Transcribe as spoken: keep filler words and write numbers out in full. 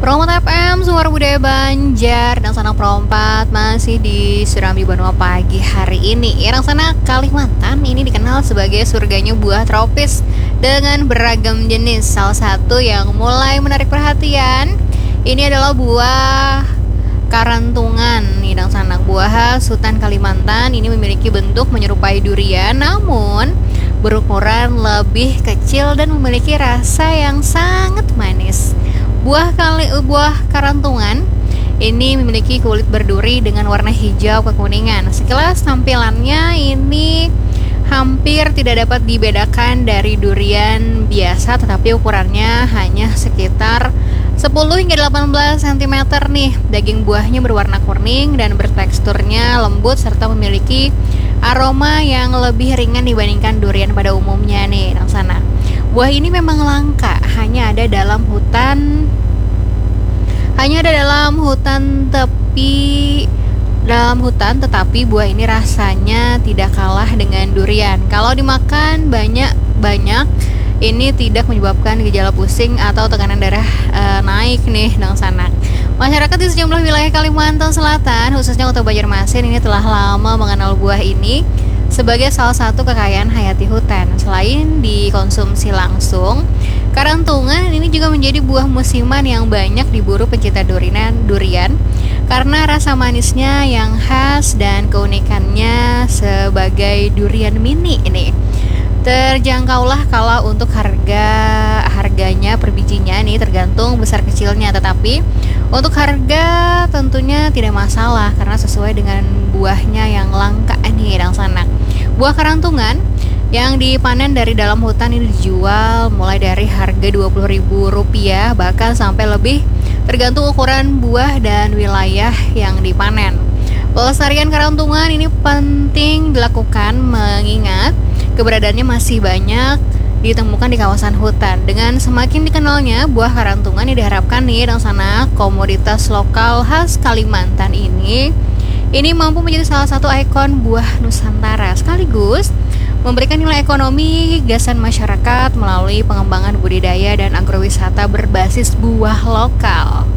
Promo T F M, Suara Budaya Banjar, dan sana perompat masih di Surambi Banua pagi hari ini. Yang sana Kalimantan ini dikenal sebagai surganya buah tropis dengan beragam jenis. Salah satu yang mulai menarik perhatian ini adalah buah karantungan. Nih, dan sana buah khas hutan Kalimantan ini memiliki bentuk menyerupai durian, namun berukuran lebih kecil dan memiliki rasa yang sangat manis. Buah kali buah karantungan ini memiliki kulit berduri dengan warna hijau kekuningan. Sekilas tampilannya ini hampir tidak dapat dibedakan dari durian biasa, tetapi ukurannya hanya sekitar sepuluh hingga delapan belas sentimeter nih. Daging buahnya berwarna kuning dan berteksturnya lembut serta memiliki aroma yang lebih ringan dibandingkan durian pada umumnya nih. Yang sana buah ini memang langka, hanya ada dalam hutan hanya ada dalam hutan tepi dalam hutan, tetapi buah ini rasanya tidak kalah dengan durian. Kalau dimakan banyak-banyak, ini tidak menyebabkan gejala pusing atau tekanan darah e, naik nih dong sana. Masyarakat di sejumlah wilayah Kalimantan Selatan, khususnya Kota Banjarmasin, ini telah lama mengenal buah ini sebagai salah satu kekayaan hayati hutan. Selain dikonsumsi langsung, karantungan ini juga menjadi buah musiman yang banyak diburu pencinta durian, durian karena rasa manisnya yang khas dan keunikannya sebagai durian mini ini. Terjangkaulah kalau untuk harga harganya per bijinya nih tergantung besar kecilnya, tetapi untuk harga tentunya tidak masalah karena sesuai dengan buahnya yang langka nih dan sana. Buah karantungan yang dipanen dari dalam hutan ini dijual mulai dari harga dua puluh ribu rupiah bahkan sampai lebih, tergantung ukuran buah dan wilayah yang dipanen. Pelestarian karantungan ini penting dilakukan mengingat keberadaannya masih banyak ditemukan di kawasan hutan. Dengan semakin dikenalnya buah karantungan ini diharapkan nih dan sana komoditas lokal khas Kalimantan ini ini mampu menjadi salah satu ikon buah Nusantara sekaligus memberikan nilai ekonomi gasan masyarakat melalui pengembangan budidaya dan agrowisata berbasis buah lokal.